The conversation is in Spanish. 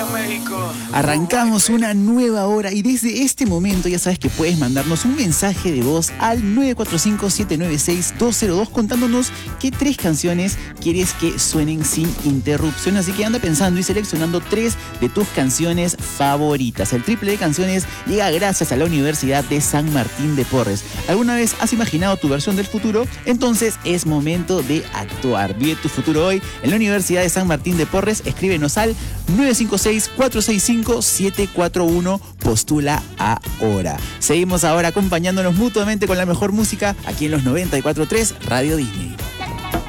Arrancamos una nueva hora y desde este momento ya sabes que puedes mandarnos un mensaje de voz al 945-796-202 contándonos qué 3 canciones quieres que suenen sin interrupción. Así que anda pensando y seleccionando 3 de tus canciones favoritas. El triple de canciones llega gracias a la Universidad de San Martín de Porres. ¿Alguna vez has imaginado tu versión del futuro? Entonces es momento de actuar. Vive tu futuro hoy en la Universidad de San Martín de Porres. Escríbenos al 956-465-741. Postula ahora. Seguimos ahora acompañándonos mutuamente con la mejor música aquí en los 94.3 Radio Disney.